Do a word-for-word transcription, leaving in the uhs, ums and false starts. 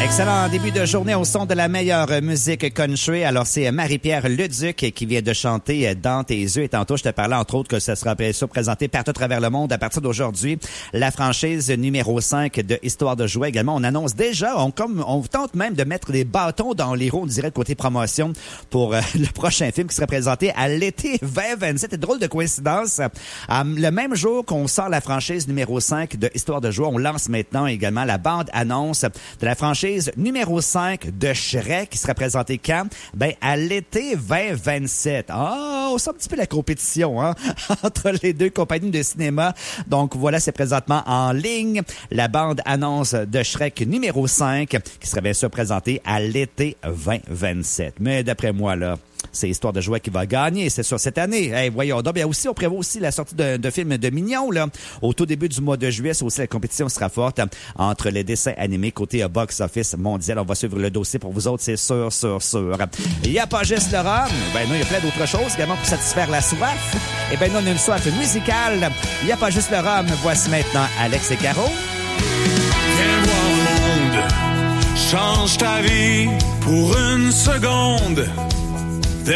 Excellent début de journée au son de la meilleure musique country. Alors, c'est Marie-Pierre Leduc qui vient de chanter Dans tes yeux. Et tantôt, je te parlais, entre autres, que ça sera bien sûr présenté partout à travers le monde à partir d'aujourd'hui. La franchise numéro cinq de Histoire de jouer. Également, on annonce déjà, on, comme, on tente même de mettre des bâtons dans les roues, on dirait, côté promotion pour euh, le prochain film qui sera présenté à l'été vingt vingt-sept. C'est drôle de coïncidence. Euh, le même jour qu'on sort la franchise numéro cinq de Histoire de jouer, on lance maintenant également la bande-annonce de la franchise numéro cinq de Shrek qui sera présenté quand? Ben, à l'été vingt vingt-sept. Ah, on sent un petit peu la compétition, hein, entre les deux compagnies de cinéma. Donc, voilà, c'est présentement en ligne. La bande-annonce de Shrek numéro cinq qui sera bien sûr présentée à l'été vingt vingt-sept. Mais d'après moi, là, c'est Histoire de jouer qui va gagner, c'est sûr, cette année. Hey, voyons donc. Bien aussi, on prévoit aussi la sortie de, de films de Mignons, là. Au tout début du mois de juillet, c'est aussi la compétition sera forte entre les dessins animés côté box-office mondial. On va suivre le dossier pour vous autres, c'est sûr, sûr, sûr. Il n'y a pas juste le rhum. Ben non, il y a plein d'autres choses également pour satisfaire la soif. Et ben non, on a une soif musicale. Il n'y a pas juste le rhum. Voici maintenant Alex et Caro. Viens voir le monde, change ta vie pour une seconde.